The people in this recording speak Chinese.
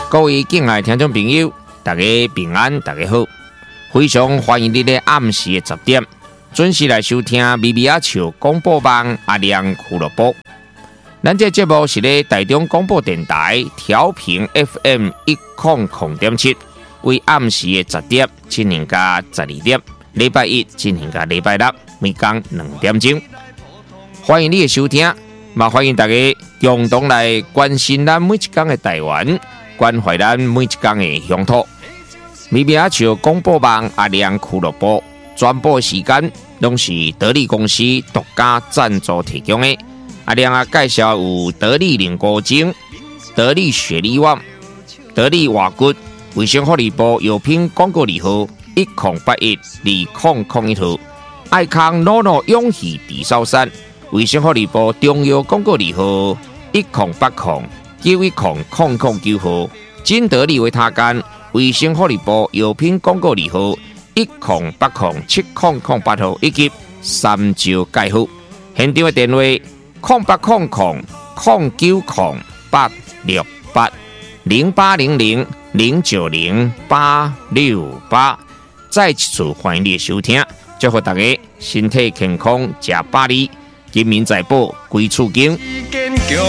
各位敬爱听众朋友，大家平安，大家好！非常欢迎你在暗时的10点准时来收听咪咪仔笑广播网阿亮俱乐部。咱这节目是咧台中广播电台调频 FM100.7，为暗时的10点进行到12点，礼拜一进行到礼拜六，每天2点钟。欢迎你的收听，也欢迎大家共同来关心咱每一天的台湾。关怀咱每一天的乡土，咪咪仔笑广播网阿亮俱乐部全部时间拢是得力公司独家赞助提供的。阿亮啊，介绍有得力凝固精、得力雪力旺、得力瓦骨、卫生福利部药品广告礼号10812001号，爱康诺诺永续地烧山，卫生福利部中药广告礼号1080910009号，金得利维他干卫生福利部药品广告礼号10807008号，以及三招介号。现场的电话0800090868680800090868。再一次欢迎你的收听，祝福大家身体健康，吃百里，金民财宝归厝经。